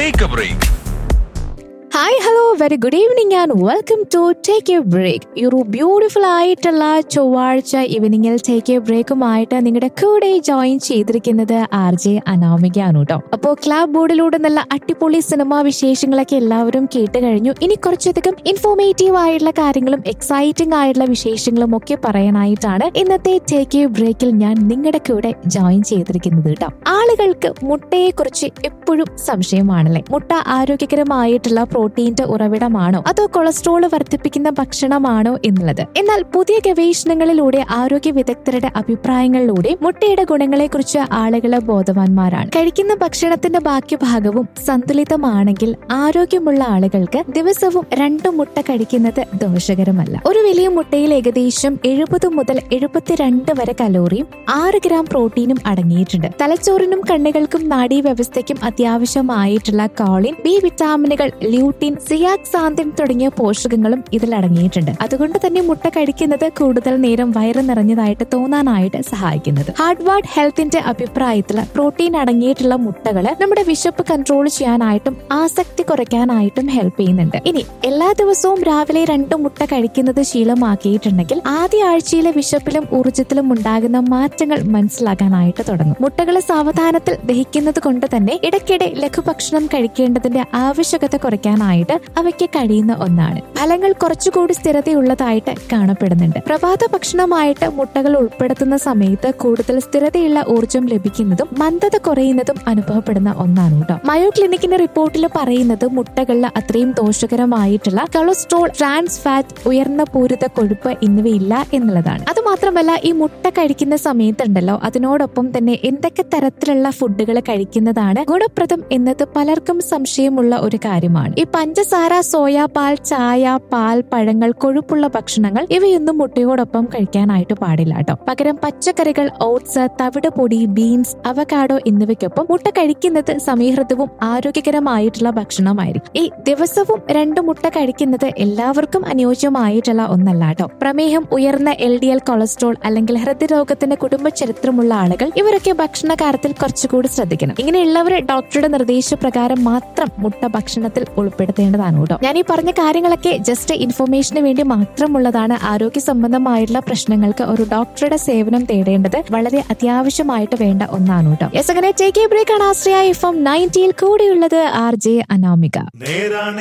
Take a break. Hi hello very good evening and welcome to take A break. ഈ ഒരു beautiful ആയിട്ടുള്ള ചൊവ്വാഴ്ച ഈവനിങ്ങിൽ take A ബ്രേക്കുമായിട്ട് നിങ്ങളുടെ കൂടെ ജോയിൻ ചെയ്തിരിക്കുന്നത് RJ അനാമികയാണ് കേട്ടോ. അപ്പോൾ ക്ലാബ് ബോർഡിലൂടെ നല്ല അടിപൊളി സിനിമാ വിശേഷങ്ങളൊക്കെ എല്ലാവരും കേട്ട് കഴിഞ്ഞു. ഇനി കുറച്ചധികം ഇൻഫോർമേറ്റീവ് ആയിട്ടുള്ള കാര്യങ്ങളും എക്സൈറ്റിംഗ് ആയിട്ടുള്ള വിശേഷങ്ങളും ഒക്കെ പറയാനായിട്ടാണ് ഇന്നത്തെ ടേക്ക് എ ബ്രേക്കിൽ ഞാൻ നിങ്ങളുടെ കൂടെ ജോയിൻ ചെയ്തിരിക്കുന്നത് കേട്ടോ. ആളുകൾക്ക് മുട്ടയെ കുറിച്ച് എപ്പോഴും സംശയമാണല്ലേ. മുട്ട ആരോഗ്യകരമായിട്ടുള്ള പ്രോട്ടീന്റെ ഉറവിടമാണോ അതോ കൊളസ്ട്രോൾ വർദ്ധിപ്പിക്കുന്ന ഭക്ഷണമാണോ എന്നുള്ളത്. എന്നാൽ പുതിയ ഗവേഷണങ്ങളിലൂടെ ആരോഗ്യ വിദഗ്ധരുടെ അഭിപ്രായങ്ങളിലൂടെ മുട്ടയുടെ ഗുണങ്ങളെ കുറിച്ച് ആളുകൾ ബോധവാന്മാരാണ്. കഴിക്കുന്ന ഭക്ഷണത്തിന്റെ ബാക്കി ഭാഗവും സന്തുലിതമാണെങ്കിൽ ആരോഗ്യമുള്ള ആളുകൾക്ക് ദിവസവും 2 മുട്ട കഴിക്കുന്നത് ദോഷകരമല്ല. ഒരു വലിയ മുട്ടയിൽ ഏകദേശം 70 മുതൽ 72 വരെ കലോറിയും 6 ഗ്രാം പ്രോട്ടീനും അടങ്ങിയിട്ടുണ്ട്. തലച്ചോറിനും കണ്ണുകൾക്കും നാഡീവ്യവസ്ഥയ്ക്കും അത്യാവശ്യമായിട്ടുള്ള കോളിൻ, ബി വിറ്റാമിനുകൾ, ല്യൂട്ടിൻ, സിയാക്സാന്തിൻ തുടങ്ങിയ പോഷകങ്ങളും ഇതിൽ അടങ്ങിയിട്ടുണ്ട്. അതുകൊണ്ട് തന്നെ മുട്ട കഴിക്കുന്നത് കൂടുതൽ നേരം വയറ് നിറഞ്ഞതായിട്ട് തോന്നാനായിട്ട് സഹായിക്കുന്നത്. ഹാർഡ്വാർഡ് ഹെൽത്തിന്റെ അഭിപ്രായത്തിൽ പ്രോട്ടീൻ അടങ്ങിയിട്ടുള്ള മുട്ടകള് നമ്മുടെ വിശപ്പ് കൺട്രോൾ ചെയ്യാനായിട്ടും ആസക്തി കുറയ്ക്കാനായിട്ടും ഹെൽപ്പ് ചെയ്യുന്നുണ്ട്. ഇനി എല്ലാ ദിവസവും രാവിലെ 2 മുട്ട കഴിക്കുന്നത് ശീലമാക്കിയിട്ടുണ്ടെങ്കിൽ ആദ്യ ആഴ്ചയിലെ വിശപ്പിലും ഊർജ്ജത്തിലും ഉണ്ടാകുന്ന മാറ്റങ്ങൾ മനസ്സിലാക്കാനായിട്ട് തുടങ്ങും. മുട്ടകൾ സാവധാനത്തിൽ ദഹിക്കുന്നത് കൊണ്ട് തന്നെ ഇടയ്ക്കിടെ ലഘുഭക്ഷണം കഴിക്കേണ്ടതിന്റെ ആവശ്യകത കുറയ്ക്കാനായിട്ട് അവയ്ക്ക് കഴിയുന്ന ഒന്നാണ്. ഫലങ്ങൾ കുറച്ചുകൂടി സ്ഥിരതയുള്ളതായിട്ട് കാണപ്പെടുന്നുണ്ട്. പ്രഭാത ഭക്ഷണമായിട്ട് മുട്ടകൾ ഉൾപ്പെടുത്തുന്ന സമയത്ത് കൂടുതൽ സ്ഥിരതയുള്ള ഊർജ്ജം ലഭിക്കുന്നതും മന്ദത കുറയുന്നതും അനുഭവപ്പെടുന്ന ഒന്നാണ് കേട്ടോ. മയോ ക്ലിനിക്കിന്റെ റിപ്പോർട്ടിൽ പറയുന്നത് മുട്ടകളിൽ അത്രയും ദോഷകരമായിട്ടുള്ള കൊളസ്ട്രോൾ, ട്രാൻസ് ഫാറ്റ്, ഉയർന്ന പൂരിത കൊഴുപ്പ് എന്നിവയില്ല എന്നുള്ളതാണ്. അതുമാത്രമല്ല ഈ മുട്ട കഴിക്കുന്ന സമയത്തുണ്ടല്ലോ അതിനോടൊപ്പം തന്നെ എന്തൊക്കെ തരത്തിലുള്ള ഫുഡുകൾ കഴിക്കുന്നതാണ് ഗുണപ്രദം എന്നത് പലർക്കും സംശയമുള്ള ഒരു കാര്യമാണ്. ഈ പഞ്ചസാര, സോയ പാൽ, ചായ, പാൽ, പഴങ്ങൾ, കൊഴുപ്പുള്ള ഭക്ഷണങ്ങൾ ഇവയൊന്നും മുട്ടയോടൊപ്പം കഴിക്കാനായിട്ട് പാടില്ല കേട്ടോ. പകരം പച്ചക്കറികൾ, ഓട്സ്, തവിട് പൊടി, ബീൻസ്, അവകാഡോ എന്നിവയ്ക്കൊപ്പം മുട്ട കഴിക്കുന്നത് സമീകൃതവും ആരോഗ്യകരമായിട്ടുള്ള ഭക്ഷണമായിരിക്കും. ഈ ദിവസവും 2 മുട്ട കഴിക്കുന്നത് എല്ലാവർക്കും അനുയോജ്യമായിട്ടുള്ള ഒന്നല്ല കേട്ടോ. പ്രമേഹം, ഉയർന്ന LDL കൊളസ്ട്രോൾ അല്ലെങ്കിൽ ഹൃദ്രോഗത്തിന്റെ കുടുംബ ചരിത്രമുള്ള ആളുകൾ ഇവരൊക്കെ ഭക്ഷണ കാര്യത്തിൽ കുറച്ചുകൂടി ശ്രദ്ധിക്കണം. ഇങ്ങനെയുള്ളവർ ഡോക്ടറുടെ നിർദ്ദേശപ്രകാരം മാത്രം മുട്ട ഭക്ഷണത്തിൽ ഉൾപ്പെടുത്തേണ്ടതാണ് കേട്ടോ. ഞാൻ ഈ പറഞ്ഞ കാര്യങ്ങളൊക്കെ ജസ്റ്റ് ഇൻഫർമേഷന് വേണ്ടി മാത്രമുള്ളതാണ്. ആരോഗ്യ സംബന്ധമായിട്ടുള്ള പ്രശ്നങ്ങൾക്ക് ഒരു ഡോക്ടറുടെ സേവനം തേടേണ്ടത് വളരെ അത്യാവശ്യമായിട്ട് വേണ്ട ഒന്നാണ് കേട്ടോ. യെസ്, അങ്ങനെ ടേക്ക് എ ബ്രേക്ക് ആണ് ആശ്രയ FM 90 കൂടെയുള്ളത് RJ അനാമിക.